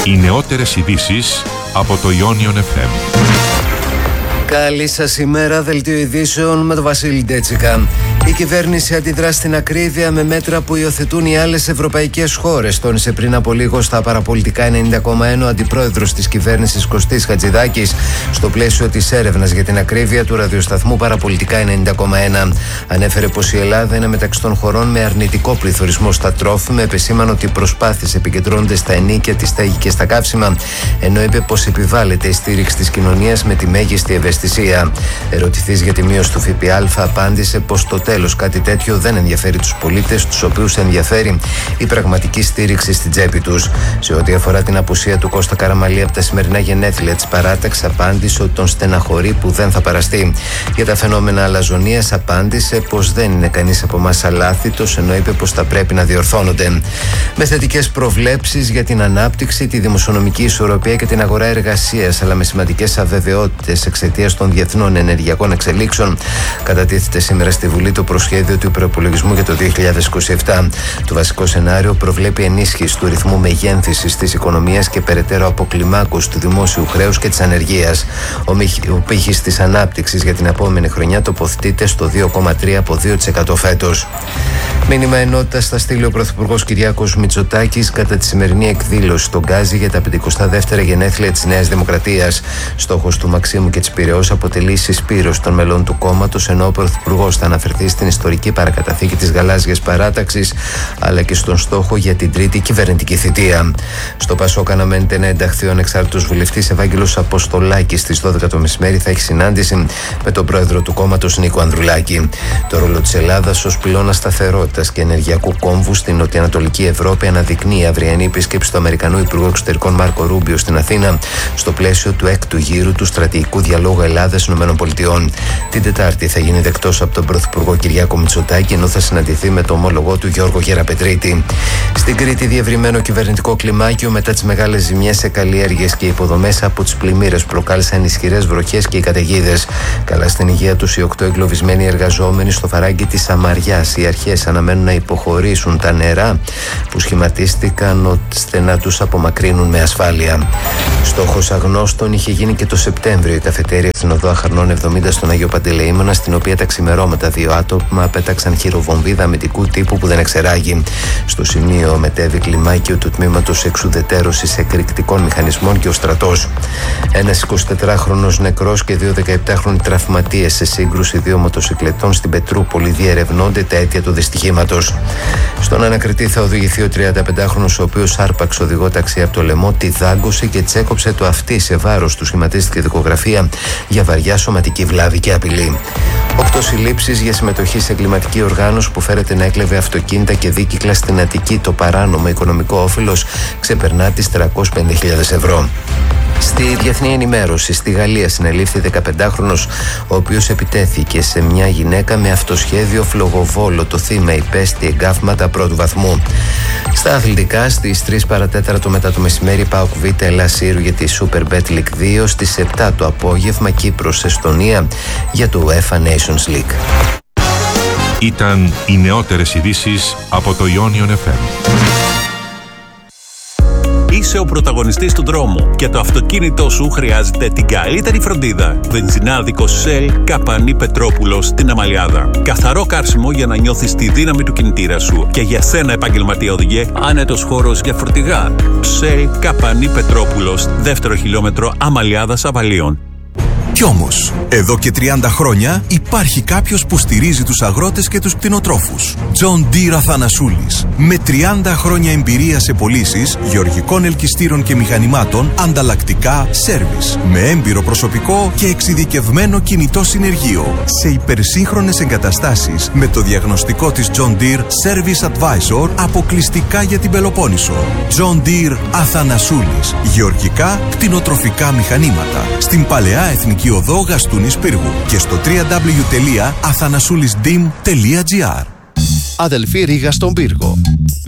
Οι νεότερες ειδήσεις από το Ionion FM. Καλή σας ημέρα, δελτίο ειδήσεων με τον Βασίλη Ντέτσικα. Η κυβέρνηση αντιδρά στην ακρίβεια με μέτρα που υιοθετούν οι άλλες ευρωπαϊκές χώρες, τόνισε πριν από λίγο στα παραπολιτικά 90,1 ο αντιπρόεδρος της κυβέρνησης Κωστής Χατζηδάκης, στο πλαίσιο της έρευνας για την ακρίβεια του ραδιοσταθμού παραπολιτικά 90,1. Ανέφερε πως η Ελλάδα είναι μεταξύ των χωρών με αρνητικό πληθωρισμό στα τρόφιμα, επεσήμανε ότι οι προσπάθειες επικεντρώνονται στα ενοίκια, τη στέγη και στα καύσιμα, ενώ είπε πως επιβάλλεται η στήριξη της κοινωνίας με τη μέγιστη ευαισθησία. Ερωτηθής για τη μείωση του ΦΠΑ, απάντησε πως το τέλος κάτι τέτοιο δεν ενδιαφέρει τους πολίτες, τους οποίους ενδιαφέρει η πραγματική στήριξη στην τσέπη τους. Σε ό,τι αφορά την απουσία του Κώστα Καραμαλή από τα σημερινά γενέθλια της παράταξης, απάντησε ότι τον στεναχωρεί που δεν θα παραστεί. Για τα φαινόμενα αλαζονίας, απάντησε πως δεν είναι κανείς από εμάς αλάθητος, ενώ είπε πως θα πρέπει να διορθώνονται. Με θετικές προβλέψεις για την ανάπτυξη, τη δημοσιονομική ισορροπία και την αγορά εργασίας, αλλά με σημαντικές αβεβαιότητες εξαιτίας των διεθνών ενεργειακών εξελίξεων, κατατίθεται σήμερα στη Βουλή το προσχέδιο του προϋπολογισμού για το 2027. Το βασικό σενάριο προβλέπει ενίσχυση του ρυθμού μεγένθησης της οικονομίας και περαιτέρω αποκλιμάκωση του δημόσιου χρέους και της ανεργίας. Ο πύχης της ανάπτυξης για την επόμενη χρονιά τοποθετείται στο 2,3 από 2% φέτος. Μήνυμα ενότητας θα στείλει ο Πρωθυπουργός Κυριάκος Μητσοτάκης κατά τη σημερινή εκδήλωση στον Γκάζι για τα 52η γενέθλια της Νέας Δημοκρατίας. Στόχος του Μαξίμου και της Πειραιώς αποτελεί συσπήρωση των μελών του κόμματος, ενώ ο Πρωθυπουργός θα αναφερθεί στην ιστορική παρακαταθήκη της γαλάζιας παράταξης, αλλά και στον στόχο για την τρίτη κυβερνητική θητεία. Στο Πασόκ αναμένεται να ενταχθεί ο ανεξάρτητος βουλευτής Ευάγγελος Αποστολάκης. Στις 12 το μεσημέρι θα έχει συνάντηση με τον πρόεδρο του κόμματος Νίκο Ανδρουλάκη. Το ρόλο της Ελλάδας ως πυλώνα σταθερότητας και ενεργειακού κόμβου στην νοτιοανατολική Ευρώπη αναδεικνύει η αυριανή επίσκεψη του Αμερικανού Υπουργού Εξωτερικών Μάρκο Ρούμπιο στην Αθήνα, στο πλαίσιο του 6ου γύρου του στρατηγικού διαλόγου Ελλάδα-ΗΠΑ. Την Τετάρτη θα γίνει δεκτός από τον Πρωθυπουργό Κυριάκο Μητσοτάκη, ενώ θα συναντηθεί με τον ομόλογό του Γιώργο Γεραπετρίτη. Στην Κρήτη, διευρυμένο κυβερνητικό κλιμάκιο μετά τις μεγάλες ζημιές σε καλλιέργειες και υποδομές από τις πλημμύρες που προκάλεσαν ισχυρές βροχές και οι καταιγίδες. Καλά στην υγεία τους οι 8 εγκλωβισμένοι εργαζόμενοι στο φαράγγι της Σαμαριάς. Οι αρχές αναμένουν να υποχωρήσουν τα νερά που σχηματίστηκαν ώστε να τους απομακρύνουν με ασφάλεια. Στόχος αγνώστων είχε γίνει και το Σεπτέμβριο η καφετέρια στην οδό Αχαρνών 70 στον Αγίο Παντελεήμονα, στην οποία τα ξημερώματα 2 άτομα πέταξαν χειροβομβίδα αμυντικού τύπου που δεν εξεράγει. Στο σημείο μετέβη κλιμάκιο του τμήματος εξουδετέρωσης εκρηκτικών μηχανισμών και ο στρατός. Ένας 24χρονος νεκρός και 2 17χρονοι τραυματίες σε σύγκρουση 2 μοτοσυκλετών στην Πετρούπολη. Διερευνώνται τα αίτια του δυστυχήματος. Στον ανακριτή θα οδηγηθεί ο 35χρονος, ο οποίος άρπαξε οδηγό ταξί από το λαιμό, τη δάγκωσε και τσέκοψε το αυτί σε βάρος του. Σχηματίστηκε δικογραφία για βαριά σωματική βλάβη και απειλή. 8 συλλήψεις για συμμετοχή σε εγκληματική οργάνωση που φέρεται να έκλεβε αυτοκίνητα και δίκυκλα στην Αττική. Το παράνομο οικονομικό όφελος ξεπερνά τις 350.000 ευρώ. Στη διεθνή ενημέρωση, στη Γαλλία συνελήφθη 15χρονος, ο οποίος επιτέθηκε σε μια γυναίκα με αυτοσχέδιο φλογοβόλο. Το θύμα υπέστη εγκάφματα πρώτου βαθμού. Στα αθλητικά, στις 3 παρατέταρτο μετά το μεσημέρι, ΠΑΟΚ Β Ελλάς Σύρου για τη Super Bet League 2, στις 7 το απόγευμα Κύπρος-Εστονία για το UEFA Nations League. Ήταν οι νεότερες ειδήσεις από το Ionion FM. Είσαι ο πρωταγωνιστής του δρόμου και το αυτοκίνητό σου χρειάζεται την καλύτερη φροντίδα. Βενζινάδικο Shell Καπανή Πετρόπουλος στην Αμαλιάδα. Καθαρό κάρσιμο για να νιώθεις τη δύναμη του κινητήρα σου. Και για σένα, επαγγελματία οδηγέ, άνετος χώρος για φορτηγά. Shell Καπανή Πετρόπουλος, 2ο χιλιόμετρο Αμαλιάδας Αβαλίων. Κι όμως, εδώ και 30 χρόνια υπάρχει κάποιος που στηρίζει τους αγρότες και τους κτηνοτρόφους. John Deere Αθανασούλης. Με 30 χρόνια εμπειρία σε πωλήσεις γεωργικών ελκυστήρων και μηχανημάτων, ανταλλακτικά, σέρβις. Με έμπειρο προσωπικό και εξειδικευμένο κινητό συνεργείο. Σε υπερσύγχρονες εγκαταστάσεις με το διαγνωστικό της John Deere Service Advisor αποκλειστικά για την Πελοπόννησο. John Deere Αθανασούλης. Γεωργικά, κτηνοτροφικά μηχανήματα. Στην Παλαιά Εθνική Οδό Γαστούνης Πύργου και στο www.athanasoulisdim.gr. Αδελφή Ρήγα στον Πύργο.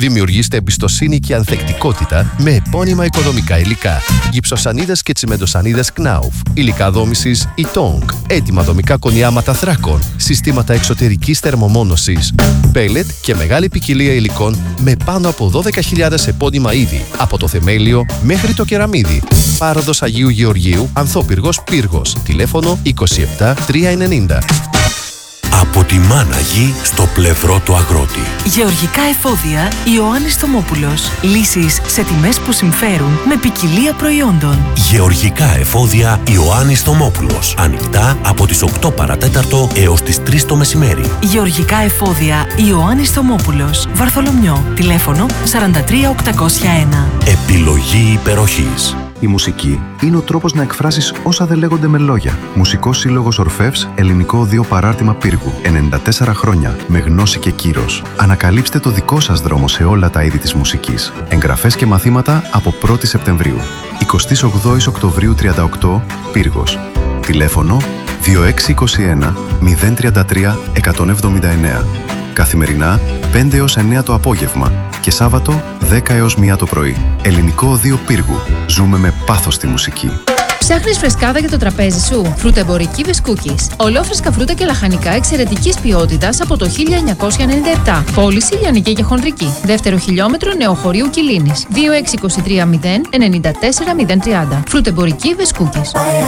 Δημιουργήστε εμπιστοσύνη και ανθεκτικότητα με επώνυμα οικοδομικά υλικά. Γυψοσανίδες και τσιμεντοσανίδες Knauf. Υλικά δόμησης Ytong. Έτοιμα δομικά κονιάματα θράκων. Συστήματα εξωτερικής θερμομόνωσης. Πέλετ και μεγάλη ποικιλία υλικών με πάνω από 12.000 επώνυμα είδη. Από το θεμέλιο μέχρι το κεραμίδι. Πάροδος Αγίου Γεωργίου, Ανθόπυργος Πύργος. Τηλέφωνο 27 390. Από τη μάνα γη στο πλευρό του αγρότη. Γεωργικά εφόδια Ιωάννης Θωμόπουλος. Λύσεις σε τιμές που συμφέρουν με ποικιλία προϊόντων. Γεωργικά εφόδια Ιωάννης Θωμόπουλος. Ανοιχτά από τις 8 παρατέταρτο έως τις 3 το μεσημέρι. Γεωργικά εφόδια Ιωάννης Θωμόπουλος. Βαρθολομιό. Τηλέφωνο 43 801. Επιλογή υπεροχής. Η μουσική είναι ο τρόπος να εκφράσεις όσα δεν λέγονται με λόγια. Μουσικός Σύλλογος Ορφεύς, Ελληνικό Οδείο Παράρτημα Πύργου. 94 χρόνια με γνώση και κύρος. Ανακαλύψτε το δικό σας δρόμο σε όλα τα είδη της μουσικής. Εγγραφές και μαθήματα από 1η Σεπτεμβρίου. 28 Οκτωβρίου 38, Πύργος. Τηλέφωνο 2621 033 179. Καθημερινά 5 έως 9 το απόγευμα και Σάββατο 10 έως 1 το πρωί. Ελληνικό Οδείο Πύργου. Ζούμε με πάθος τη μουσική. Ψάχνεις φρεσκάδα για το τραπέζι σου? Φρουτεμπορική Βεσκούκης. Ολόφρεσκα φρούτα και λαχανικά εξαιρετικής ποιότητας από το 1997. Πώληση λιανική και χονδρική. Δεύτερο χιλιόμετρο Νεοχωρίου Κιλίνης. 2623 0 94 030. Φρουτεμπορική Βεσκούκης.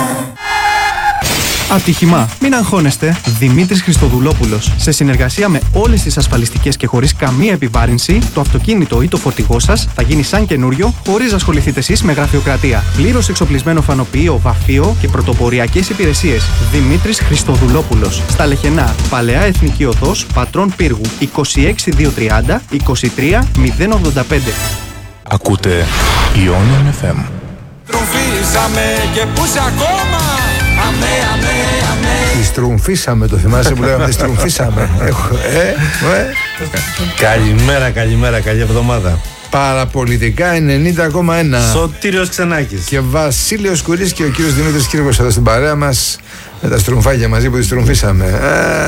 Ατύχημα. Μην αγχώνεστε. Δημήτρης Χριστοδουλόπουλος. Σε συνεργασία με όλες τις ασφαλιστικές και χωρίς καμία επιβάρυνση, το αυτοκίνητο ή το φορτηγό σας θα γίνει σαν καινούριο, χωρίς να ασχοληθείτε εσείς με γραφειοκρατία. Πλήρως εξοπλισμένο φανοποιείο, βαφείο και πρωτοποριακές υπηρεσίες. Δημήτρης Χριστοδουλόπουλος. Στα Λεχενά, Παλαιά Εθνική Οδός, Πατρών Πύργου. 26230 23 085. Ακούτε Ionian FM. Τρομφίσαμε και πούσε ακόμα. Αμέ, αμέ, αμέ. Τη στρουμφίσαμε, το θυμάσαι που λέγαμε, τη στρουμφίσαμε. Καλημέρα, καλημέρα, καλή εβδομάδα. Παραπολιτικά 90,1. Σωτήριος Ξενάκης και Βασίλειος Κουρής και ο κύριος Δημήτρης Κύρκος εδώ στην παρέα μας με τα στρουμφάκια μαζί που τη στρουμφίσαμε.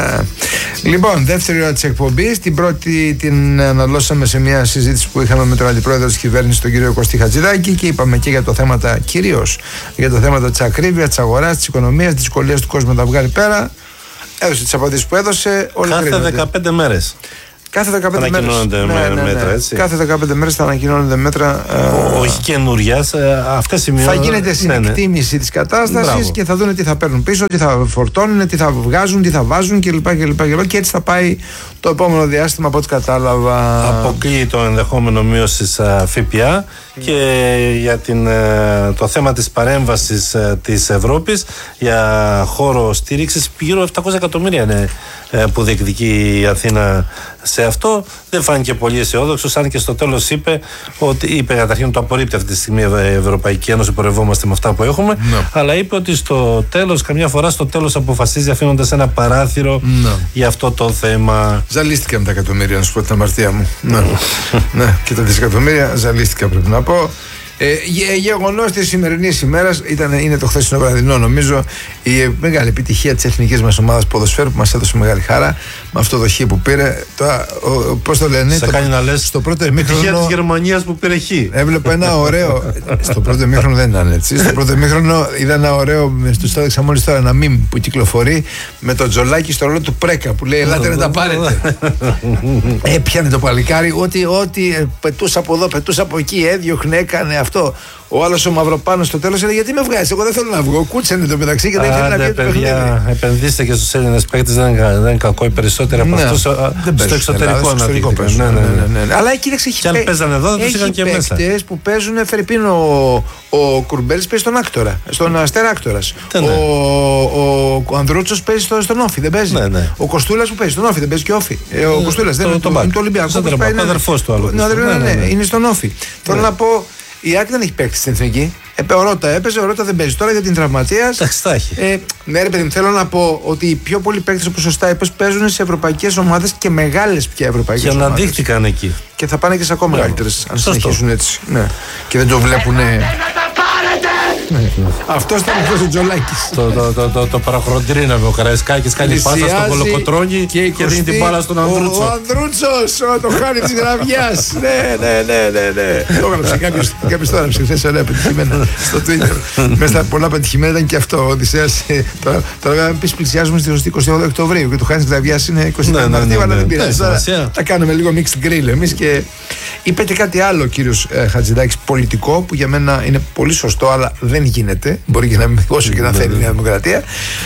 Λοιπόν, δεύτερη ώρα της εκπομπής. Την πρώτη την αναλώσαμε σε μια συζήτηση που είχαμε με τον αντιπρόεδρο της κυβέρνησης, τον κύριο Κωστή Χατζηδάκη, και είπαμε και για το θέματα, κυρίως για το θέματα της ακρίβειας, της αγοράς, της οικονομίας, της δυσκολίας του κόσμου να τα βγάλει πέρα. Έδωσε τις απαντήσεις που έδωσε. Κάθε 15 μέρες. Κάθε 15 μέρες. Μέτρα, έτσι. Κάθε 15 μέρες θα ανακοινώνονται μέτρα. Όχι καινούρια. Αυτές θα γίνεται συνεκτίμηση της κατάστασης και θα δουν τι θα παίρνουν πίσω, τι θα φορτώνουν, τι θα βγάζουν, τι θα βάζουν κλπ. Και έτσι θα πάει το επόμενο διάστημα, από ό,τι κατάλαβα. Αποκλείει το ενδεχόμενο μείωσης ΦΠΑ και για το θέμα της παρέμβασης της Ευρώπης για χώρο στήριξης. Γύρω 700 εκατομμύρια είναι που διεκδικεί η Αθήνα σε αυτό. Δεν φάνηκε πολύ αισιόδοξος, αν και στο τέλος είπε καταρχήν το απορρίπτει αυτή τη στιγμή η Ευρωπαϊκή Ένωση, πορευόμαστε με αυτά που έχουμε, αλλά είπε ότι στο τέλος, καμιά φορά στο τέλος αποφασίζει αφήνοντας ένα παράθυρο για αυτό το θέμα. Ζαλίστηκα με τα εκατομμύρια, να σου πω την αμαρτία μου. Ναι, και τα δισεκατομμύρια ζαλίστηκα, πρέπει να πω. Γεγονός της σημερινής ημέρας είναι το χθεσινό βραδινό, νομίζω, η μεγάλη επιτυχία της εθνικής μας ομάδας ποδοσφαίρου που μας έδωσε μεγάλη χαρά με αυτό το χ που πήρε. Πώς το λένε, κάνει να λες στο πρώτο ημίχρονο. Επιτυχία της Γερμανίας που πήρε χ. Έβλεπα ένα ωραίο. Στο πρώτο ημίχρονο δεν ήταν έτσι. Στο πρώτο ημίχρονο είδα ένα ωραίο, το έδειξα μόλις τώρα, ένα meme που κυκλοφορεί με το τζολάκι στο ρόλο του Πρέκα που λέει ελάτε να τα πάρετε. Έπιανε το παλικάρι ό,τι πετούσα από εδώ, πετούσα από εκεί, έδιωχνε, έκανε αυτό. Ο άλλος ο Μαυροπάνος στο τέλος έλεγε γιατί με βγάζεις, εγώ δεν θέλω να βγω. Κούτσανε το μεταξύ και δεν ήθελε να βγει το παιχνίδι. Επενδύστε και στους Έλληνες παίκτες, δεν είναι κακό οι περισσότεροι από αυτούς στο εξωτερικό να δείχνουν. Αλλά κοίταξε, και αν παίζανε εδώ δεν τους είχαν και μέσα. Έχει παίκτες που παίζουν, Φερρυπίν, ο Κουρμπέλης παίζει στον Άκτορα, στον Αστέρα Άκτορας. Ο Ανδρούτσος παίζει στον Όφη, δεν παίζει. Ο Κοστούλας που παίζει στον Όφη, δεν παίζει και Όφη. Ο Κοστούλας δεν είναι το Ολυμπιακό. Ο αδερφός του άλλου. Είναι στον Όφη. Θέλω να πω, η Άκη δεν έχει παίξει στην εθνική. Ο Ρώτα έπαιζε, ο Ρώτα δεν παίζει τώρα γιατί είναι τραυματίας. Ναι, ρε παιδί μου, θέλω να πω ότι οι πιο πολλοί παίκτες, όπως σωστά είπες, παίζουν σε ευρωπαϊκές ομάδες και μεγάλες πια ευρωπαϊκές ομάδες. Και αναδείχθηκαν εκεί. Και θα πάνε και σε ακόμα μεγαλύτερες, αν συνεχίσουν έτσι. Ναι. Και δεν το βλέπουν. Αυτό ήταν ο Τζολάκης. Το παραχροντρίναμε. Ο Καραϊσκάκης κάνει πάσα στον Κολοκοτρώνη και δίνει την μπάλα στον Ανδρούτσο. Ο Ανδρούτσος, το χάνει της Γραβιάς. Ναι. Το έγραψε κάποιος τώρα χθες, ωραία, πετυχημένα στο Twitter. Μέσα στα πολλά πετυχημένα ήταν και αυτό. Ο Οδυσσέας. Τώρα πλησιάζουμε στη 28 Οκτωβρίου και το χάνει της Γραβιάς είναι 25 Μαρτίου, αλλά δεν πειράζει. Θα κάνουμε λίγο mixed grill εμείς. Και είπε και κάτι άλλο ο κύριος Χατζηδάκης, πολιτικό, που για μένα είναι πολύ σωστό, αλλά δεν γίνεται. Μπορεί και να μην όσο και να θέλει η Νέα Δημοκρατία.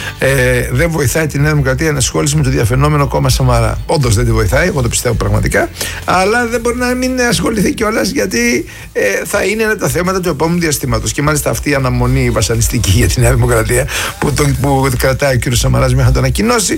Δεν βοηθάει τη Νέα Δημοκρατία να ασχολήσει με το διαφαινόμενο κόμμα Σαμαρά. Όντως δεν τη βοηθάει, εγώ το πιστεύω πραγματικά. Αλλά δεν μπορεί να μην ασχοληθεί κιόλας, γιατί θα είναι ένα από τα θέματα του επόμενου διαστήματος. Και μάλιστα αυτή η αναμονή βασανιστική για τη Νέα Δημοκρατία που κρατάει ο κύριος Σαμαράς μέχρι να το ανακοινώσει,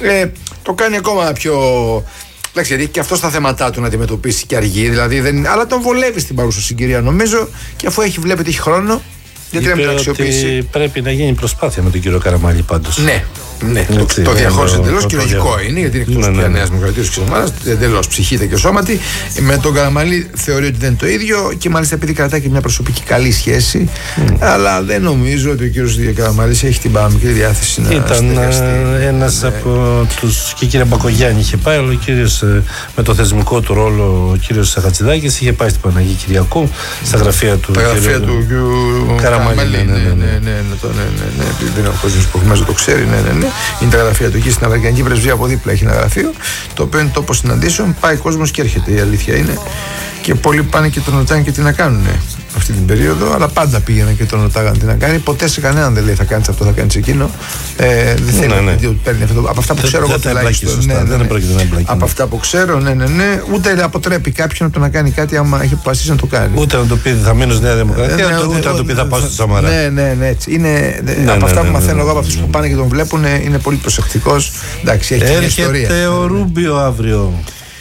το κάνει ακόμα πιο. Εντάξει, γιατί και αυτό στα θέματα του να αντιμετωπίσει και αργεί, δηλαδή αλλά τον βολεύει στην παρούσα συγκυρία, νομίζω, και αφού βλέπει ότι έχει χρόνο, γιατί να μην το αξιοποιήσει. Πρέπει να γίνει προσπάθεια με τον κύριο Καραμανλή πάντως. Ναι. Το διαχώρισε εντελώς και λογικό είναι, γιατί είναι εκτός της Νέας Δημοκρατίας και της ομάδας, εντελώς ψυχείται και σώματι. Με τον Καραμανλή θεωρεί ότι δεν είναι το ίδιο, και μάλιστα επειδή κρατάει και μια προσωπική καλή σχέση. Αλλά δεν νομίζω ότι ο κύριος Καραμανλής έχει την παραμικρή διάθεση να στεγαστεί. Ήταν ένας από τους. Και η κυρία Μπακογιάννη είχε πάει, αλλά ο κύριος με το θεσμικό του ρόλο, ο κύριος Χατζηδάκης, είχε πάει στην Παναγία Κυριακού, στα γραφεία του. Τα γραφεία του Καραμανλή. Ναι. Δεν είναι ο κόσμος που μέσα το ξέρει. Ναι. Είναι τα γραφεία του εκεί στην Αμερικανική Πρεσβεία, από δίπλα έχει ένα γραφείο, το οποίο είναι τόπος συναντήσεων. Πάει κόσμος και έρχεται, η αλήθεια είναι. Και πολλοί πάνε και τον ρωτάνε και τι να κάνουν αυτή την περίοδο, αλλά πάντα πήγαιναν και τον ρωτάγαν τι να κάνει. Ποτέ σε κανέναν δεν λέει θα κάνεις αυτό, θα κάνεις εκείνο. Δεν θέλει να παίρνει αυτό. Από αυτά που ξέρω εγώ τουλάχιστον. Από αυτά που ξέρω, ναι. Ούτε αποτρέπει κάποιον από το να κάνει κάτι άμα έχει αποφασίσει να το κάνει. Ούτε να το πει θα μείνω στη Νέα Δημοκρατία, ούτε να το πει θα πάω στο Σαμαρά. Ναι, έτσι. Από αυτά που μαθαίνω εγώ από αυτούς που πάνε και τον βλέπουν, είναι πολύ προσεκτικός. Έρχεται ο Ρούμπιο αύριο.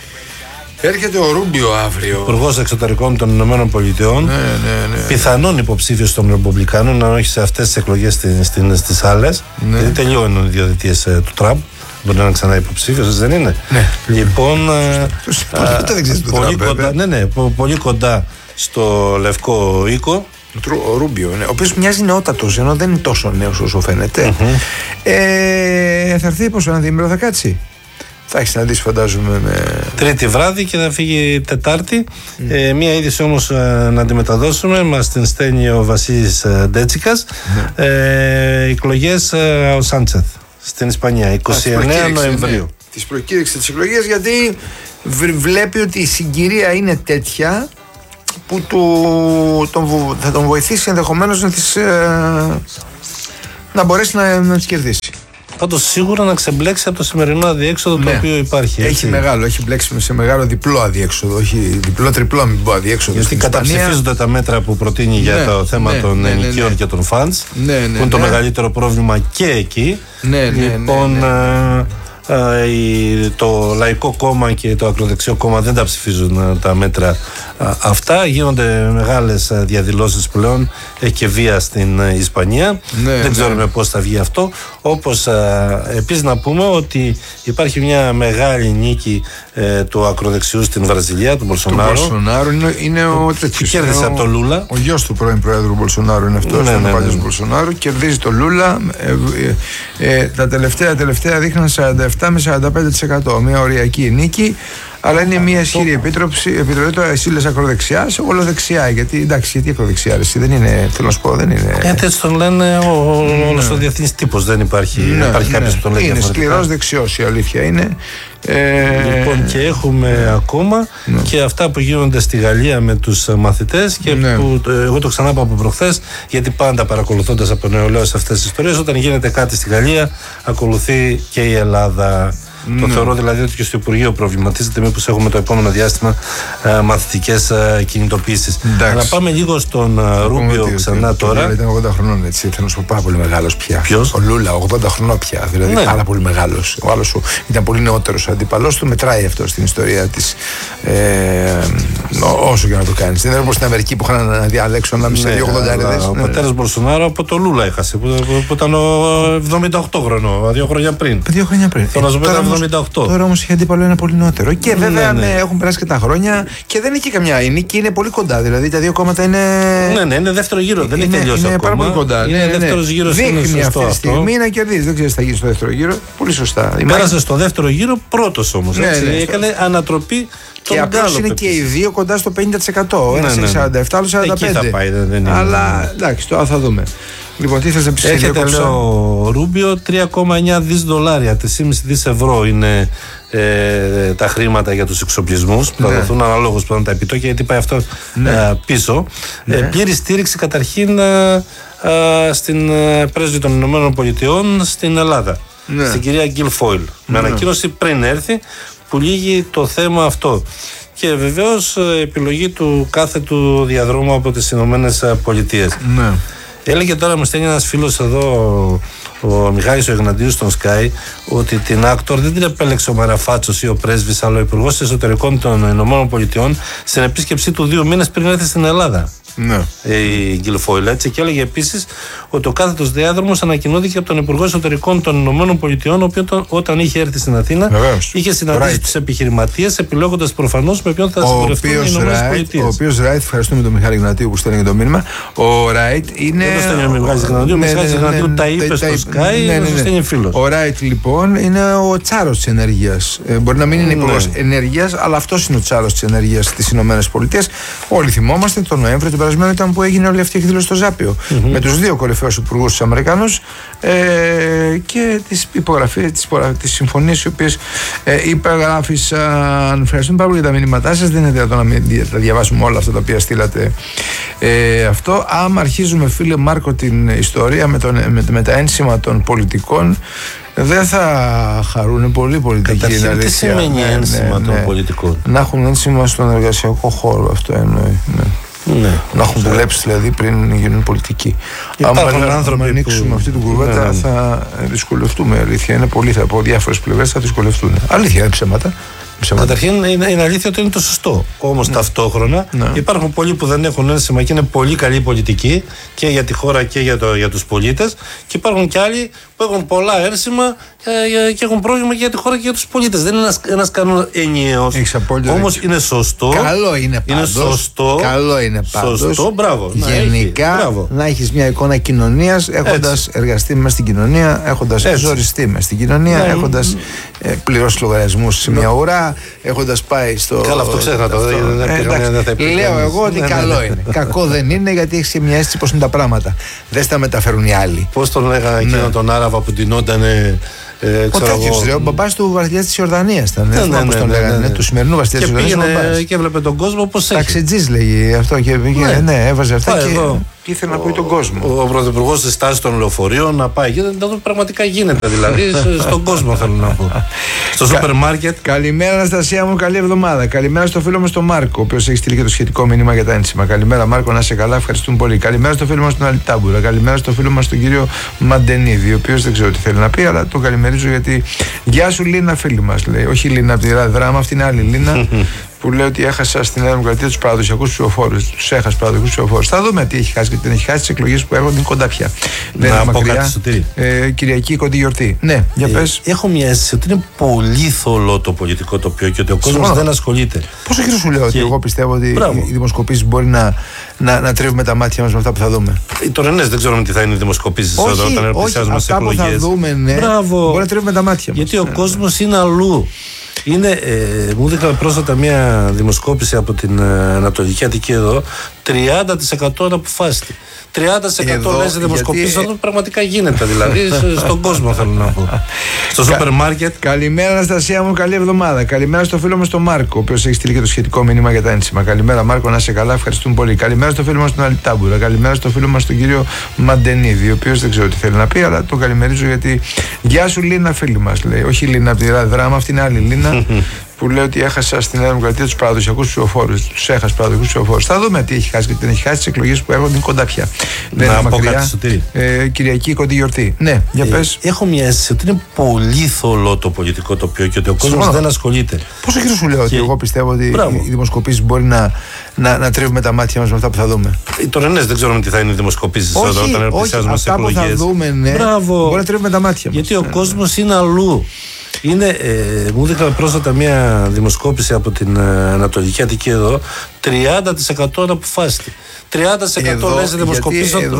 Έρχεται ο Ρούμπιο αύριο. Υπουργός Εξωτερικών των Ηνωμένων Πολιτειών. Ναι. Πιθανόν υποψήφιος των Ρεπουμπλικάνων, αν όχι σε αυτές τις εκλογές, στις άλλες. Ναι. Γιατί τελειώνουν οι διαδικτύες του Τραμπ. Μπορεί να είναι ξανά υποψήφιος, δεν είναι. Ναι. Λοιπόν. Πολύ κοντά στο Λευκό Οίκο. Ο Ρούμπιο, ο οποίος μοιάζει νεότατος, ενώ δεν είναι τόσο νέος όσο φαίνεται. Θα έρθει πόσο, ένα διήμερο θα κάτσει. Θα έχει συναντήσει, φαντάζομαι, Τρίτη βράδυ και θα φύγει Τετάρτη. Μία είδηση όμως να αντιμεταδώσουμε. Μας την στέλνει ο Βασίλης Ντέτσικας. Εκλογές ο Σάντσεθ στην Ισπανία, 29 Νοεμβρίου. Της προκήρυξε τις εκλογές, γιατί βλέπει ότι η συγκυρία είναι τέτοια που θα τον βοηθήσει ενδεχομένως να μπορέσει να τις κερδίσει. Πάντως σίγουρα να ξεμπλέξει από το σημερινό αδιέξοδο το οποίο υπάρχει. Έχει μπλέξει σε μεγάλο διπλό αδιέξοδο, όχι διπλό-τριπλό, μην πω αδιέξοδο. Γιατί καταψηφίζονται τα μέτρα που προτείνει για το θέμα των ενοικίων και των φαντς, που είναι το μεγαλύτερο πρόβλημα και εκεί. Λοιπόν, το Λαϊκό Κόμμα και το Ακροδεξιό Κόμμα δεν τα ψηφίζουν τα μέτρα αυτά. Γίνονται μεγάλες διαδηλώσεις πλέον, έχει και βία στην Ισπανία. Δεν ξέρουμε πώς θα βγει αυτό. Όπως επίσης να πούμε ότι υπάρχει μια μεγάλη νίκη του ακροδεξιού στην Βραζιλία, του Μπολσονάρο. Του Μπολσονάρο είναι ο τέτοιος. Κέρδισε από τον Λούλα. Ο γιος του πρώην Προέδρου Μπολσονάρο είναι αυτός, ο παλιός Μπολσονάρο. Κερδίζει τον Λούλα. Τα τελευταία δείχναν 47 με 45%. Μια οριακή νίκη. Αλλά είναι μια ισχυρή επιτροπή. Τώρα εσύ λες ακροδεξιά, εγώ λέω δεξιά. Γιατί ακροδεξιά, εσύ δεν είναι, θέλω να σου πω, δεν είναι. Γιατί έτσι τον λένε όλος ο διεθνής τύπος. Δεν υπάρχει κάποιος που τον λέει. Είναι σκληρός δεξιός, η αλήθεια είναι. Λοιπόν, και έχουμε ακόμα και αυτά που γίνονται στη Γαλλία με τους μαθητές και που εγώ το ξανάπα από προχθές, γιατί πάντα παρακολουθώντας από νεολαίους αυτές τις ιστορίες, όταν γίνεται κάτι στη Γαλλία ακολουθεί και η Ελλάδα. Το θεωρώ δηλαδή ότι και στο Υπουργείο προβληματίζεται μήπως έχουμε το επόμενο διάστημα μαθητικές κινητοποίησεις. Αλλά πάμε λίγο στον Ρούμπιο ξανά τώρα. Ο Λούλα ήταν 80 χρονών, έτσι. Θέλω να σου πω, πάρα πολύ μεγάλος πια. Ποιος? Ο Λούλα, 80 χρονών πια. Δηλαδή πάρα πολύ μεγάλος. Ο άλλος ήταν πολύ νεότερος. Ο αντίπαλός του μετράει αυτό στην ιστορία της. Όσο και να το κάνεις. Δεν είναι όπως στην Αμερική που είχαν να διαλέξουν ανάμεσα 2 80. Ο πατέρας Μπολσονάρο από το Λούλα έχασε, που ήταν 78 χρονών, 2 χρόνια πριν. 2 χρόνια πριν. Τώρα Τώρα όμως έχει αντίπαλο ένα πολύ νεότερο. Και βέβαια έχουν περάσει και τα χρόνια και δεν έχει καμιά. Η νίκη είναι πολύ κοντά. Δηλαδή τα δύο κόμματα είναι. Ναι, είναι δεύτερο γύρο. Δεν έχει τελειώσει. Είναι πάρα πολύ κοντά. Είναι δεύτερος γύρος. Δείχνει αυτή τη στιγμή να κερδίζει. Δεν ξέρει τι θα γίνει στο δεύτερο γύρο. Πολύ σωστά. Πέρασε στο δεύτερο γύρο πρώτος όμως. Έκανε ανατροπή. Και απλώς είναι και οι δύο κοντά στο 50%. Ένας έχει 47, άλλος 45. Εκεί θα πάει, δεν είναι. Αλλά εντάξει, τώρα θα δούμε. Λοιπόν, τι θες να πεις? Έχετε, λέω, Ρούμπιο, 3,9 δις δολάρια, 3,5 δις ευρώ είναι τα χρήματα για τους εξοπλισμούς που θα δοθούν αναλόγως που τα επιτόκια, γιατί πάει αυτό πίσω. Πλήρη στήριξη καταρχήν στην πρέσβη των Ηνωμένων Πολιτειών στην Ελλάδα, στην κυρία Γκίλ Φόιλ, με ανακοίνωση πριν έρθει που λύγει το θέμα αυτό. Και βεβαίως επιλογή του κάθετου διαδρόμου από τις Ηνωμένες Πολιτείες. Έλεγε τώρα, μου στέλνει ένας φίλος εδώ, ο Μιχάλης ο Εγναντίου στον Sky, ότι την Άκτορ δεν την επέλεξε ο Μαραφάτσος ή ο πρέσβης, αλλά ο Υπουργός Εσωτερικών των Ηνωμένων Πολιτειών στην επίσκεψή του 2 μήνες πριν έρθει στην Ελλάδα. Η Γκίλ Φόιλ, έτσι. Και έλεγε επίσης ότι ο κάθετος διάδρομος ανακοινώθηκε από τον Υπουργό Εσωτερικών των Ηνωμένων Πολιτειών, ο οποίος όταν είχε έρθει στην Αθήνα είχε συναντήσει τους επιχειρηματίες, επιλέγοντας προφανώς με ποιον θα συμπορευτούν οι Ηνωμένες Πολιτείες. Ο οποίος Ράιτ, ευχαριστούμε τον Μιχάλη Γνατίου που στέλνει το μήνυμα. Ο Ράιτ είναι. Δεν το στέλνει ο Μιχάλης Γνατίου, ο Μιχάλης Γνατίου τα είπε στο Sky, το στέλνει φίλος. Ο Ράιτ λοιπόν είναι ο τσάρος της ενέργειας. Μπορεί να μην είναι υπουργός ενέργειας, αλλά αυτός είναι ο τσάρος της ενέργειας στις Ηνωμένες Πολιτείες. Όλοι θυμόμαστε τον Νοέμβριο του περασμένου ήταν που έγινε όλη αυτή η εκδήλωση στο Ζάπιο. Με τους δύο κορυφαίους υπουργούς τους Αμερικάνους και τις υπογραφές, τις συμφωνίες οι οποίες υπεγράφησαν. Ευχαριστούμε πάρα πολύ για τα μηνύματά σας. Δεν είναι δυνατόν να μην τα διαβάσουμε όλα αυτά τα οποία στείλατε. Αυτό. Άμα αρχίζουμε, φίλε Μάρκο, την ιστορία με τα ένσημα των πολιτικών, δεν θα χαρούν πολύ πολιτικοί. Καταρχήν, τι σημαίνει ένσημα των πολιτικών? Να έχουν ένσημα στον εργασιακό χώρο, αυτό εννοεί. Να έχουν δουλέψει δηλαδή πριν γίνουν πολιτικοί. Αν ανοίξουμε αυτή την κουβέντα θα δυσκολευτούμε. Αλήθεια είναι, πολλοί από διάφορες πλευρές θα δυσκολευτούν. Αλήθεια, είναι ψέματα. Καταρχήν είναι αλήθεια ότι είναι το σωστό. Όμως ταυτόχρονα υπάρχουν πολλοί που δεν έχουν ένσημα και είναι πολύ καλοί πολιτικοί και για τη χώρα και για τους πολίτες. Και υπάρχουν και άλλοι που έχουν πολλά ένσημα και έχουν πρόβλημα και για τη χώρα και για τους πολίτες. Δεν είναι ένας κανόνας ενιαίος. Όμως είναι σωστό. Καλό είναι πάντως. Είναι σωστό. Καλό είναι πάντως. Σωστό, μπράβο. Γενικά να έχεις μια εικόνα κοινωνίας έχοντας εργαστεί μέσα στην κοινωνία, έχοντας ζοριστεί μέσα στην κοινωνία, έχοντας πληρώσει λογαριασμούς σε μια ουρά, έχοντας πάει στο. Καλά, αυτό ξέχνα το. Λέω εγώ ότι καλό είναι. Κακό δεν είναι, γιατί έχεις και μια αίσθηση πως είναι τα πράγματα. Δεν στα μεταφέρουν οι άλλοι. Πώς τον λέγανε εκείνον τον Άραβα που ντυνότανε. Ο τέτοιος ο μπαμπάς του βασιλιάς της Ιορδανίας ήταν. Πώς τον λέγανε, του σημερινού βασιλιά της Ιορδανίας. Και έβλεπε τον κόσμο πώς έχει. Ταξιτζής λέγει αυτό και έβαζε αυτά και ήθελε να πει τον κόσμο. Ο πρωθυπουργός της τάσης των λεωφορείων να πάει και να δω πραγματικά γίνεται, δηλαδή στον κόσμο θέλω να πω. Στο σούπερ μάρκετ. Καλημέρα Αναστασία μου, καλή εβδομάδα. Καλημέρα στο φίλο μας τον Μάρκο, ο οποίος έχει στείλει και το σχετικό μήνυμα για τα ένσημα. Καλημέρα Μάρκο, να είσαι καλά, ευχαριστούμε πολύ. Καλημέρα στο φίλο μας τον Αλιτάμπουρα. Καλημέρα στο φίλο μας τον κύριο Μαντενίδη, ο οποίος δεν ξέρω τι θέλει να πει, αλλά το καλημερίζω γιατί. Γεια σου Λίνα, φίλη μας λέει. Όχι Λίνα από τη δράμα, αυτή είναι άλλη Λίνα. Που λέει ότι έχασα στην Νέα Δημοκρατία τους παραδοσιακούς ψηφοφόρους. Τους έχασε παραδοσιακούς ψηφοφόρους. Θα δούμε τι έχει χάσει και τι δεν έχει χάσει. Τις εκλογές που έρχονται είναι κοντά πια. Δεν είναι μακριά. Κυριακή κοντή γιορτή. Ναι, για πες. Έχω μια αίσθηση ότι είναι πολύ θολό το πολιτικό τοπίο και ότι ο κόσμος δεν ασχολείται. Πόσο καιρό σου λέω ότι εγώ πιστεύω ότι οι δημοσκοπήσεις μπορεί να τρίβουμε τα μάτια μας με αυτά που θα δούμε. Οι τωρινές δεν ξέρουμε τι θα είναι οι δημοσκοπήσεις όταν πλησιάζουμε τις εκλογές. Αυτά που θα δούμε, ναι, μπορεί να τρίβουμε τα μάτια μας. Γιατί ο κόσμος είναι αλλού. Μου δείχνει πρόσφατα μια δημοσκόπηση από την Ανατολική Αττική εδώ. 30% αναποφάσιστη. 30% λέει σε δημοσκοπήσεις, αυτό πραγματικά γίνεται, δηλαδή στον κόσμο θέλω να πω. Στο σούπερ μάρκετ. Καλημέρα Αναστασία μου, καλή εβδομάδα. Καλημέρα στο φίλο μας τον Μάρκο, ο οποίος έχει στείλει και το σχετικό μήνυμα για τα ένσημα. Καλημέρα Μάρκο, να είσαι καλά, ευχαριστούμε πολύ. Καλημέρα στο φίλο μας τον Αλιτάμπουρα. Καλημέρα στο φίλο μας τον κύριο Μαντενίδη, ο οποίος δεν ξέρω τι θέλει να πει, αλλά το καλημερίζω γιατί. Γεια σου Λίνα, φίλη μας λέει. Όχι Λίνα από τη δράμα, αυτή είναι άλλη Λίνα. Που λέει ότι έχασα στην Νέα Δημοκρατία τους παραδοσιακούς ψηφοφόρους. Τους έχασε παραδοσιακούς ψηφοφόρους. Θα δούμε τι έχει χάσει και τι δεν έχει χάσει. Τις εκλογές που έρχονται είναι κοντά πια. Δεν είναι μακριά. Κυριακή κοντή γιορτή. Ναι, για πες. Έχω μια αίσθηση ότι είναι πολύ θολό το πολιτικό τοπίο και ότι ο κόσμος δεν ασχολείται. Πόσο καιρό σου λέω ότι εγώ πιστεύω ότι οι δημοσκοπήσεις μπορεί να τρίβουμε τα μάτια μας με αυτά που θα δούμε. Οι τωρινές δεν ξέρουμε τι θα είναι οι δημοσκοπήσεις όταν πλησιάζουμε τις εκλογές. Αυτά που θα δούμε, ναι, μπορεί να τρίβουμε τα μάτια μας. Γιατί ο κόσμος είναι αλλού. Μου δείχναν πρόσφατα μια δημοσκόπηση από την Ανατολική Αττική εδώ. 30% αναποφάσιστη. 30% λες δημοσκοπήσεις.